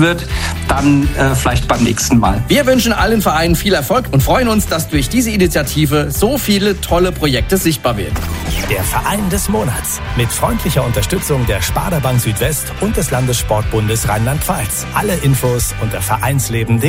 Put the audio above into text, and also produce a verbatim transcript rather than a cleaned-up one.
wird, dann äh, vielleicht beim nächsten Mal. Wir wünschen allen Vereinen viel Erfolg und freuen uns, dass durch diese Initiative so viele tolle Projekte sichtbar werden. Der Verein des Monats mit freundlicher Unterstützung der Sparda Bank Südwest und des Landessportbundes Rheinland-Pfalz. Alle Infos unter vereinsleben punkt de.